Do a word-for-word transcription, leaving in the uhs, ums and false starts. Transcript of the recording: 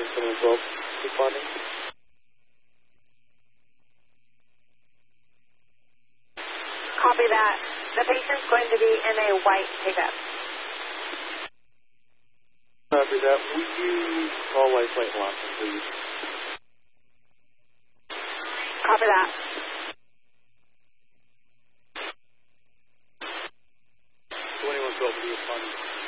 seven twelve, responding. Copy that. The patient's going to be in a white pickup. Copy that. We use all light flight Lawson, please. Copy that. twenty-one twelve, responding.